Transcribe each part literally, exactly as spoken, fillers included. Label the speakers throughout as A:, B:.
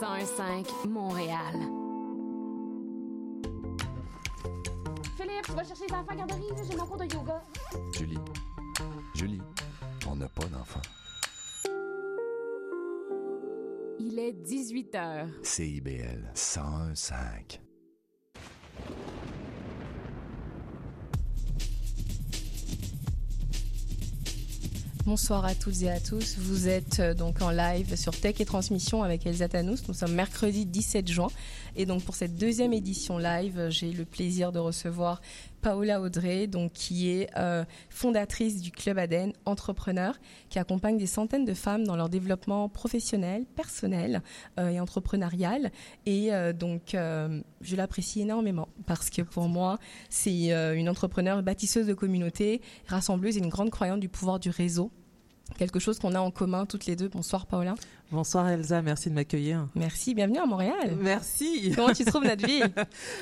A: cent un virgule cinq Montréal.
B: Philippe, tu vas chercher les enfants à la garderie, là, j'ai mon cours de yoga.
C: Julie, Julie, on n'a pas d'enfant.
A: Il est dix-huit heures.
C: C I B L cent un virgule cinq.
D: Bonsoir à toutes et à tous. Vous êtes euh, donc en live sur Tech et Transmission avec Elsa Tanous. Nous sommes mercredi dix-sept juin. Et donc pour cette deuxième édition live, j'ai le plaisir de recevoir Paola Audrey, donc qui est euh, fondatrice du Club Aden, entrepreneur, qui accompagne des centaines de femmes dans leur développement professionnel, personnel euh, et entrepreneurial. Et euh, donc euh, je l'apprécie énormément parce que pour moi, c'est euh, une entrepreneure bâtisseuse de communauté, rassembleuse et une grande croyante du pouvoir du réseau. Quelque chose qu'on a en commun toutes les deux. Bonsoir Paola.
E: Bonsoir Elsa, merci de m'accueillir.
D: Merci, bienvenue à Montréal.
E: Merci.
D: Comment tu trouves notre ville?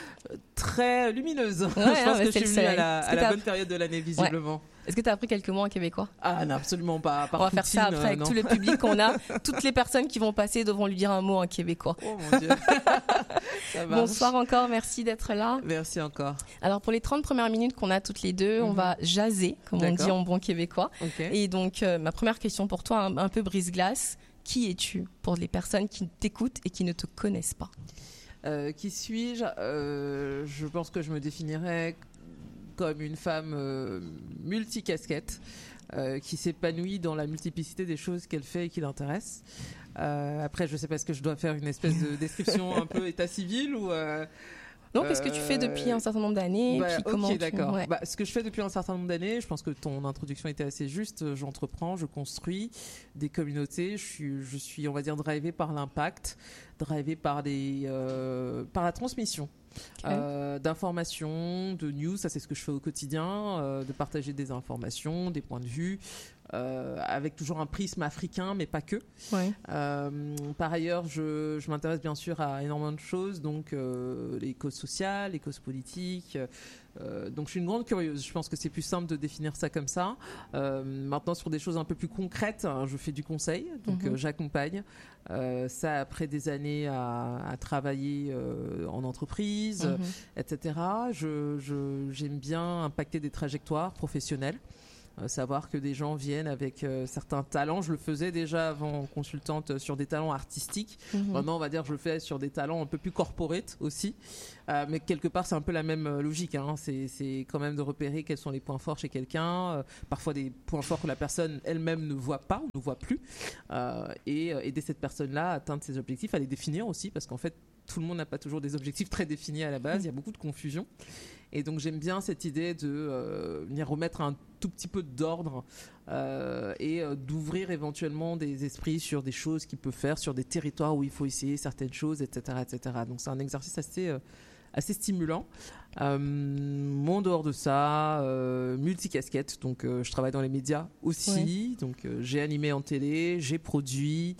E: Très lumineuse.
D: Ouais,
E: je pense
D: non,
E: que je suis venue à la, à la bonne
D: app...
E: période de l'année visiblement.
D: Ouais. Est-ce que tu as appris quelques mots en québécois?
E: Ah non, absolument pas. Par
D: On va
E: Poutine,
D: faire ça après
E: euh,
D: avec
E: non.
D: tout le public qu'on a. Toutes les personnes qui vont passer devront lui dire un mot en québécois.
E: Oh mon Dieu. Ça marche.
D: Bonsoir encore, merci d'être là.
E: Merci encore.
D: Alors pour les trente premières minutes qu'on a toutes les deux, mm-hmm. on va jaser, comme D'accord. on dit en bon québécois.
E: Okay.
D: Et donc euh, ma première question pour toi, un, un peu brise-glace. Qui es-tu pour les personnes qui t'écoutent et qui ne te connaissent pas?
E: euh, Qui suis-je? euh, Je pense que je me définirais comme une femme euh, multicasquette euh, qui s'épanouit dans la multiplicité des choses qu'elle fait et qui l'intéressent. Euh, après, je ne sais pas, est-ce que je dois faire une espèce de description un peu état civil ou... Euh,
D: Non, qu'est-ce que tu fais depuis un certain nombre d'années?
E: Bah,
D: puis
E: ok,
D: comment
E: d'accord.
D: Tu... Ouais.
E: Bah, ce que je fais depuis un certain nombre d'années, je pense que ton introduction était assez juste. J'entreprends, je construis des communautés. Je suis, je suis, on va dire, drivée par l'impact, drivée par des, euh, par la transmission. Okay. Euh, d'informations, de news, ça c'est ce que je fais au quotidien, euh, de partager des informations, des points de vue, euh, avec toujours un prisme africain, mais pas que.
D: Ouais.
E: Euh, par ailleurs, je, je m'intéresse bien sûr à énormément de choses, donc euh, les causes sociales, les causes politiques. Euh, donc je suis une grande curieuse. Je pense que c'est plus simple de définir ça comme ça. Euh, maintenant, sur des choses un peu plus concrètes, hein, je fais du conseil, donc mm-hmm. euh, j'accompagne. Euh, ça après des années à, à travailler euh, en entreprise, mm-hmm. et cetera. Je, je, j'aime bien impacter des trajectoires professionnelles. Euh, savoir que des gens viennent avec euh, certains talents. Je le faisais déjà avant consultante sur des talents artistiques. Mm-hmm. Maintenant, on va dire, je le fais sur des talents un peu plus corporate aussi. Euh, mais quelque part, c'est un peu la même euh, logique. Hein. C'est, c'est quand même de repérer quels sont les points forts chez quelqu'un. Euh, parfois, des points forts que la personne elle-même ne voit pas ou ne voit plus. Euh, et euh, aider cette personne-là à atteindre ses objectifs, à les définir aussi. Parce qu'en fait, tout le monde n'a pas toujours des objectifs très définis à la base. Mm-hmm. Il y a beaucoup de confusion. Et donc j'aime bien cette idée de euh, venir remettre un tout petit peu d'ordre euh, et euh, d'ouvrir éventuellement des esprits sur des choses qu'il peut faire, sur des territoires où il faut essayer certaines choses, et cetera, et cetera. Donc c'est un exercice assez euh, assez stimulant. Euh, en dehors de ça, euh, multicasquette. Donc euh, je travaille dans les médias aussi. Ouais. Donc euh, j'ai animé en télé, j'ai produit.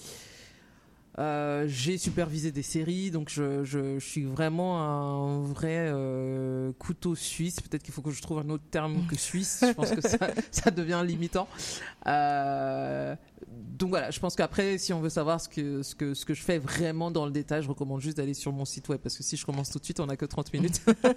E: Euh, j'ai supervisé des séries, donc je, je, je suis vraiment un vrai euh, couteau suisse. Peut-être qu'il faut que je trouve un autre terme que suisse. Je pense que ça, ça devient limitant. Euh, donc voilà, je pense qu'après, si on veut savoir ce que, ce, que, ce que je fais vraiment dans le détail, je recommande juste d'aller sur mon site web, parce que si je commence tout de suite, on n'a que trente minutes.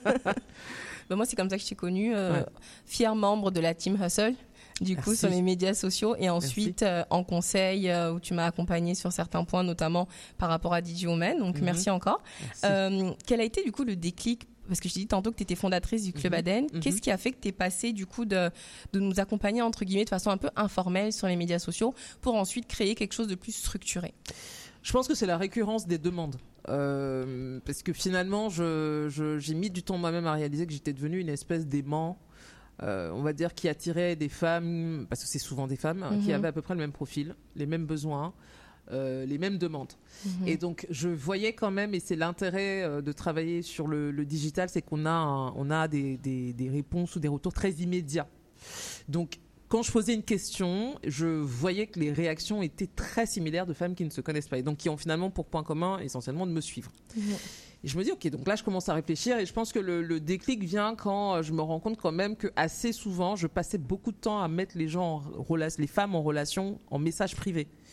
D: Ben moi, c'est comme ça que je t'ai connue, euh, ouais. fier membre de la Team Hustle. Du coup, Merci. Sur les médias sociaux et ensuite euh, en conseil euh, où tu m'as accompagné sur certains points, notamment par rapport à DigiWoman. Donc, mm-hmm. merci encore. Merci. Euh, quel a été du coup le déclic? Parce que je t'ai dit tantôt que tu étais fondatrice du Club mm-hmm. Aden. Mm-hmm. Qu'est-ce qui a fait que tu es passée du coup de, de nous accompagner entre guillemets de façon un peu informelle sur les médias sociaux pour ensuite créer quelque chose de plus structuré?
E: Je pense que c'est la récurrence des demandes. Euh, parce que finalement, je, je, j'ai mis du temps moi-même à réaliser que j'étais devenue une espèce d'aimant. Euh, on va dire qui attirait des femmes, parce que c'est souvent des femmes, mm-hmm. qui avaient à peu près le même profil, les mêmes besoins, euh, les mêmes demandes. Mm-hmm. Et donc je voyais quand même, et c'est l'intérêt euh, de travailler sur le, le digital, c'est qu'on a, un, on a des, des, des réponses ou des retours très immédiats. Donc quand je posais une question, je voyais que les réactions étaient très similaires de femmes qui ne se connaissent pas et donc qui ont finalement pour point commun essentiellement de me suivre. Mm-hmm. Et je me dis, ok, donc là, je commence à réfléchir et je pense que le, le déclic vient quand je me rends compte quand même que assez souvent, je passais beaucoup de temps à mettre les gens en relation, les femmes en relation en message privé.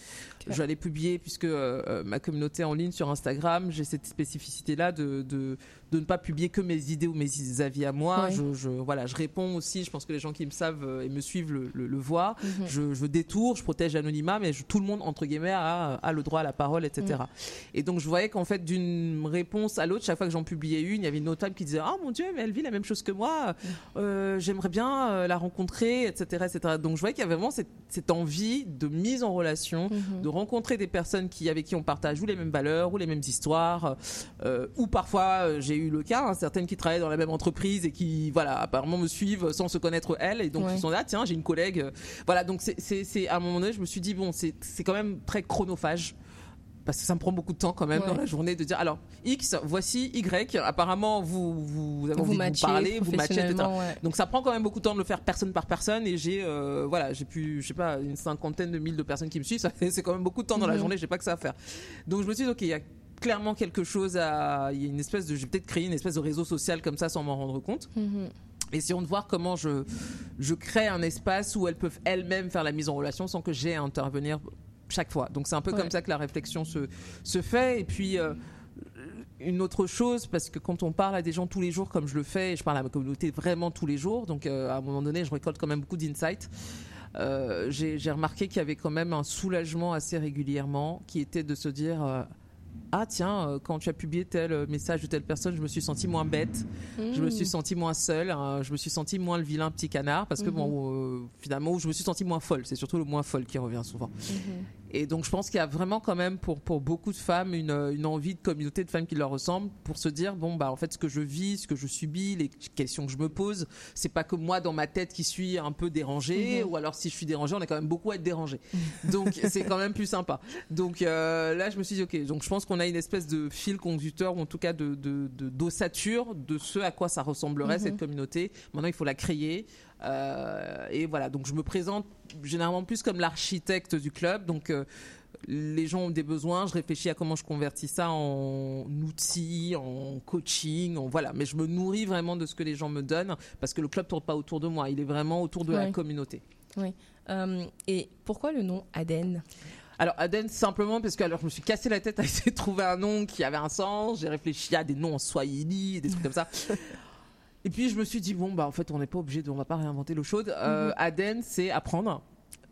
E: Okay. J'allais publier, puisque euh, ma communauté en ligne sur Instagram, j'ai cette spécificité-là de, de, de ne pas publier que mes idées ou mes avis à moi. Ouais. Je, je, voilà, je réponds aussi, je pense que les gens qui me savent et me suivent le, le, le voient. Mm-hmm. Je, je détourne, je protège l'anonymat, mais je, tout le monde, entre guillemets, a, a le droit à la parole, et cetera. Mm. Et donc, je voyais qu'en fait, d'une réponse à l'autre, chaque fois que j'en publiais une, il y avait une autre femme qui disait « Ah, oh, mon Dieu, mais elle vit la même chose que moi, euh, j'aimerais bien euh, la rencontrer, et cetera, et cetera » Donc, je voyais qu'il y avait vraiment cette, cette envie de mise en relation, mm-hmm. de rencontrer des personnes qui, avec qui on partage ou les mêmes valeurs ou les mêmes histoires, euh, ou parfois euh, j'ai eu le cas, hein, certaines qui travaillent dans la même entreprise et qui, voilà, apparemment me suivent sans se connaître elles, et donc ouais. ils sont là, ah, tiens, j'ai une collègue, voilà, donc c'est, c'est, c'est à un moment donné, je me suis dit bon, c'est, c'est quand même très chronophage. Parce que ça me prend beaucoup de temps quand même ouais. dans la journée de dire alors X, voici Y, apparemment vous vous avez envie de vous parler, vous matchez, et cetera. Ouais. Donc ça prend quand même beaucoup de temps de le faire personne par personne, et j'ai euh, voilà j'ai pu je sais pas une cinquantaine de mille de personnes qui me suivent, ça fait, c'est quand même beaucoup de temps dans mm-hmm. la journée, j'ai pas que ça à faire. Donc je me suis dit ok, il y a clairement quelque chose à, il y a une espèce de, j'ai peut-être créé une espèce de réseau social comme ça sans m'en rendre compte. Mm-hmm. Essayons de voir comment je je crée un espace où elles peuvent elles-mêmes faire la mise en relation sans que j'aie à intervenir chaque fois. Donc c'est un peu ouais. comme ça que la réflexion se, se fait. Et puis euh, une autre chose, parce que quand on parle à des gens tous les jours comme je le fais, et je parle à ma communauté vraiment tous les jours, donc euh, à un moment donné je récolte quand même beaucoup d'insights. Euh, j'ai, j'ai remarqué qu'il y avait quand même un soulagement assez régulièrement qui était de se dire euh, ah tiens, euh, quand tu as publié tel message de telle personne, je me suis sentie moins bête, mmh. je me suis sentie moins seule, hein, je me suis sentie moins le vilain petit canard, parce que mmh. bon, euh, finalement, je me suis sentie moins folle. C'est surtout le moins folle qui revient souvent. Mmh. Et donc, je pense qu'il y a vraiment quand même pour pour beaucoup de femmes une une envie de communauté de femmes qui leur ressemblent, pour se dire bon bah en fait ce que je vis, ce que je subis, les questions que je me pose, c'est pas que moi dans ma tête qui suis un peu dérangée, mmh. ou alors si je suis dérangée, on est quand même beaucoup à être dérangé. Donc c'est quand même plus sympa. Donc euh, là, je me suis dit ok, donc je pense qu'on a une espèce de fil conducteur, ou en tout cas de, de, de d'ossature de ce à quoi ça ressemblerait mmh. cette communauté. Maintenant, il faut la créer. Euh, et voilà, donc je me présente généralement plus comme l'architecte du club. Donc euh, les gens ont des besoins, je réfléchis à comment je convertis ça en outils, en coaching, en, voilà. Mais je me nourris vraiment de ce que les gens me donnent, parce que le club ne tourne pas autour de moi, il est vraiment autour de oui. la communauté.
D: Oui. Euh, et pourquoi le nom Aden ?
E: Alors Aden, simplement parce que alors je me suis cassé la tête à essayer de trouver un nom qui avait un sens. J'ai réfléchi à des noms en swahili, des trucs comme ça. Et puis je me suis dit bon bah en fait on n'est pas obligé de, on va pas réinventer l'eau chaude. Euh, mm-hmm. Aden, c'est apprendre.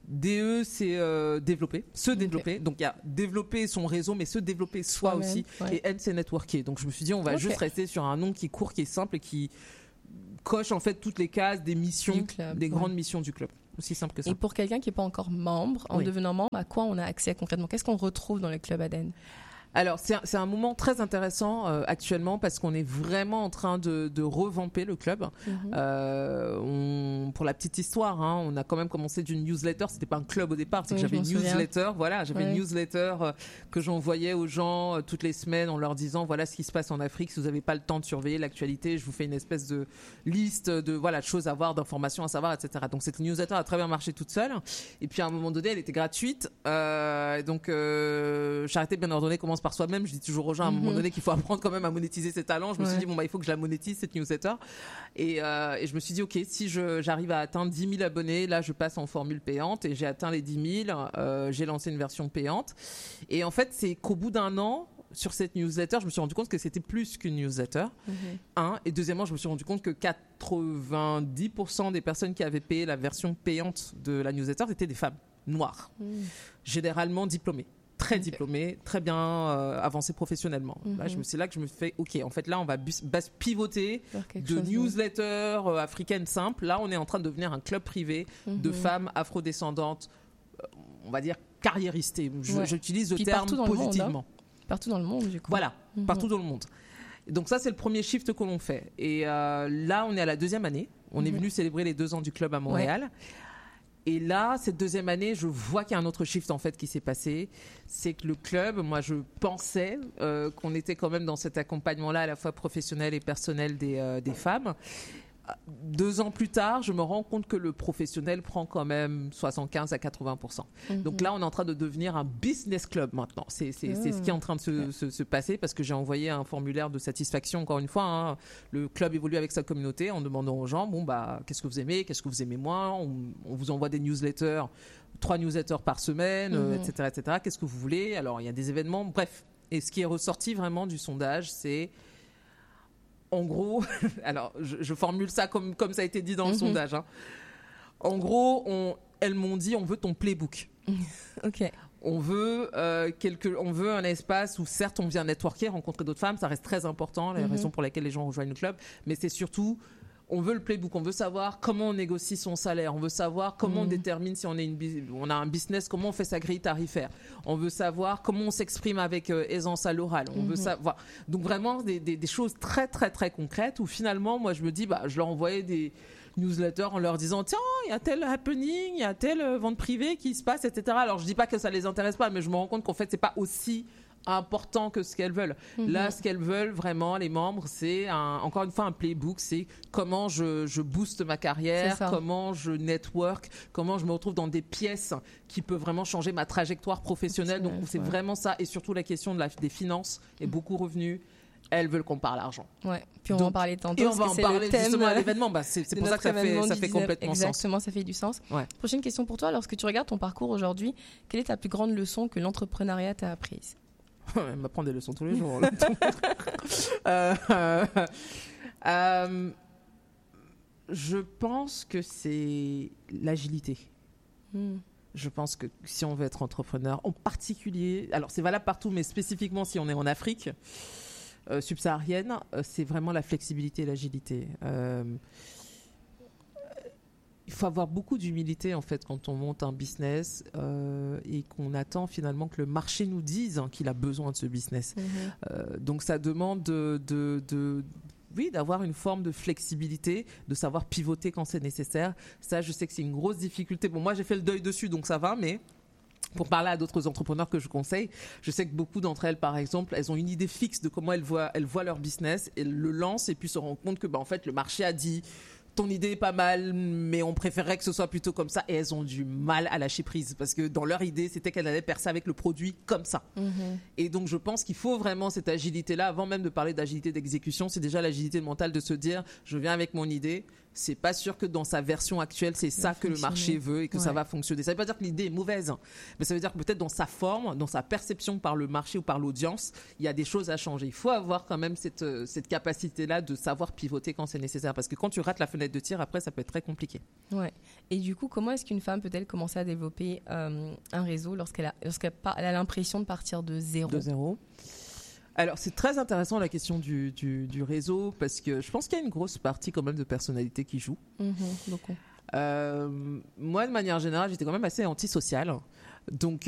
E: D E, c'est euh, développer, se développer. Okay. Donc il y a développer son réseau, mais se développer soi ouais, aussi. Ouais. Et N, c'est networker. Donc je me suis dit on va okay. juste rester sur un nom qui est court, qui est simple et qui coche en fait toutes les cases des missions, club, des ouais. grandes missions du club. Aussi simple que ça.
D: Et pour quelqu'un qui n'est pas encore membre, en oui. devenant membre, à quoi on a accès concrètement ? Qu'est-ce qu'on retrouve dans le club Aden ?
E: Alors c'est un, c'est un moment très intéressant euh, actuellement, parce qu'on est vraiment en train de, de revamper le club. Mm-hmm. Euh, on, pour la petite histoire, hein, on a quand même commencé d'une newsletter. C'était pas un club au départ, c'est oui, que j'avais une newsletter. Souviens. Voilà, j'avais ouais. une newsletter euh, que j'envoyais aux gens euh, toutes les semaines en leur disant voilà ce qui se passe en Afrique. Si vous n'avez pas le temps de surveiller l'actualité, je vous fais une espèce de liste de voilà de choses à voir, d'informations à savoir, et cetera. Donc cette newsletter a très bien marché toute seule. Et puis à un moment donné, elle était gratuite. Euh, donc euh, Charité bien ordonnée commence par soi-même. Je dis toujours aux gens à un moment donné qu'il faut apprendre quand même à monétiser ses talents. Je me ouais. suis dit bon bah il faut que je la monétise cette newsletter, et, euh, et je me suis dit ok, si je, j'arrive à atteindre dix mille abonnés, là je passe en formule payante, et j'ai atteint les dix mille, euh, j'ai lancé une version payante. Et en fait c'est qu'au bout d'un an sur cette newsletter, je me suis rendu compte que c'était plus qu'une newsletter. Mm-hmm. Un, et deuxièmement, je me suis rendu compte que quatre-vingt-dix pour cent des personnes qui avaient payé la version payante de la newsletter étaient des femmes noires, mm. généralement diplômées. Très okay. diplômé, très bien euh, avancé professionnellement. Mm-hmm. Là, je me, c'est là que je me fais, ok, en fait, là, on va bus, bas, pivoter de newsletter euh, africaine simple. Là, on est en train de devenir un club privé mm-hmm. de femmes afrodescendantes, euh, on va dire carriéristes. Je, ouais. J'utilise le Puis terme positivement. Le monde, hein.
D: Partout dans le monde, du coup.
E: Voilà, mm-hmm. partout dans le monde. Et donc ça, c'est le premier shift que l'on fait. Et euh, là, on est à la deuxième année. On mm-hmm. est venu célébrer les deux ans du club à Montréal. Ouais. Et là, cette deuxième année, je vois qu'il y a un autre shift en fait qui s'est passé. C'est que le club, moi, je pensais euh, qu'on était quand même dans cet accompagnement-là à la fois professionnel et personnel des, euh, des femmes. Deux ans plus tard, je me rends compte que le professionnel prend quand même soixante-quinze à quatre-vingts pour cent. Mm-hmm. Donc là, on est en train de devenir un business club maintenant. C'est, c'est, mmh. c'est ce qui est en train de se, ouais. se, se passer, parce que j'ai envoyé un formulaire de satisfaction, encore une fois. Hein. Le club évolue avec sa communauté en demandant aux gens, bon, bah, qu'est-ce que vous aimez, qu'est-ce que vous aimez moins. On, on vous envoie des newsletters trois newsletters par semaine,
D: Mhm.
E: euh, et cetera, et cetera. Qu'est-ce que vous voulez? Alors, il y a des événements, bref. Et ce qui est ressorti vraiment du sondage, c'est, en gros, alors je, je formule ça comme, comme ça a été dit dans le
D: Mhm.
E: sondage. Hein. En gros, on, elles m'ont dit, on veut ton playbook.
D: Ok.
E: On veut, euh, quelque, on veut un espace où certes on vient networker, rencontrer d'autres femmes, ça reste très important, les
D: Mhm.
E: raisons pour lesquelles les gens rejoignent le club, mais c'est surtout, on veut le playbook, on veut savoir comment on négocie son salaire, on veut savoir comment
D: Mhm.
E: on détermine si on, est une, bu- on a un business, comment on fait sa grille tarifaire, on veut savoir comment on s'exprime avec euh, aisance à l'oral, on
D: Mhm.
E: veut savoir. Donc vraiment des, des, des choses très très très concrètes où finalement moi je me dis, bah, je leur envoyais des newsletters en leur disant tiens il y a tel happening, il y a telle euh, vente privée qui se passe, et cetera. Alors je dis pas que ça les intéresse pas, mais je me rends compte qu'en fait c'est pas aussi important que ce qu'elles veulent.
D: Mhm.
E: Là, ce qu'elles veulent vraiment, les membres, c'est un- encore une fois un playbook, c'est comment je, je booste ma carrière,
D: C'est ça.
E: comment je network, comment je me retrouve dans des pièces qui peuvent vraiment changer ma trajectoire professionnelle. Donc c'est
D: Ouais.
E: vraiment ça, et surtout la question de la, des finances est beaucoup revenue. Elles veulent qu'on parle argent.
D: Ouais. Puis on
E: Donc,
D: va en parler tantôt.
E: Et on
D: parce
E: va
D: que
E: en
D: c'est
E: parler
D: le thème,
E: justement à
D: euh,
E: l'événement. Bah, c'est c'est
D: de
E: pour ça
D: notre
E: que ça fait,
D: événement
E: ça
D: du
E: fait
D: dix-neuf.
E: complètement sens.
D: Exactement, ça fait du sens.
E: Ouais.
D: Prochaine question pour toi. Lorsque tu regardes ton parcours aujourd'hui, quelle est ta plus grande leçon que l'entrepreneuriat t'a apprise?
E: Elle m'apprend des leçons tous les jours. là. euh, euh, euh, je pense que c'est l'agilité.
D: Hmm.
E: Je pense que si on veut être entrepreneur, en particulier, alors c'est valable partout, mais spécifiquement si on est en Afrique euh, subsaharienne, euh, c'est vraiment la flexibilité et l'agilité. Euh, il faut avoir beaucoup d'humilité en fait quand on monte un business euh, et qu'on attend finalement que le marché nous dise hein, qu'il a besoin de ce business.
D: Mhm.
E: Euh, donc ça demande de, de, de oui, d'avoir une forme de flexibilité, de savoir pivoter quand c'est nécessaire. Ça, je sais que c'est une grosse difficulté. Bon, moi, j'ai fait le deuil dessus, donc ça va, mais pour parler à d'autres entrepreneurs que je conseille, je sais que beaucoup d'entre elles, par exemple, elles ont une idée fixe de comment elles voient, elles voient leur business, elles le lancent et puis se rendent compte que, bah, en fait, le marché a dit ton idée est pas mal, mais on préférerait que ce soit plutôt comme ça. Et elles ont du mal à lâcher prise parce que dans leur idée, c'était qu'elles allaient percer avec le produit comme ça.
D: Mhm.
E: Et donc, je pense qu'il faut vraiment cette agilité-là. Avant même de parler d'agilité d'exécution, c'est déjà l'agilité mentale de se dire, je viens avec mon idée. C'est pas sûr que dans sa version actuelle, c'est ça que le marché veut et que ça
D: Ouais.
E: va fonctionner. Ça veut pas dire que l'idée est mauvaise, mais ça veut dire que peut-être dans sa forme, dans sa perception par le marché ou par l'audience, il y a des choses à changer. Il faut avoir quand même cette, euh, cette capacité-là de savoir pivoter quand c'est nécessaire. Parce que quand tu rates la fenêtre de tir, après, ça peut être très compliqué.
D: Ouais. Et du coup, comment est-ce qu'une femme peut-elle commencer à développer euh, un réseau lorsqu'elle a, lorsqu'elle par- elle a l'impression de partir de zéro?
E: De zéro. Alors, c'est très intéressant la question du, du, du réseau parce que je pense qu'il y a une grosse partie quand même de personnalité qui joue.
D: Mhm, beaucoup.
E: Euh, moi, de manière générale, j'étais quand même assez antisociale. Donc,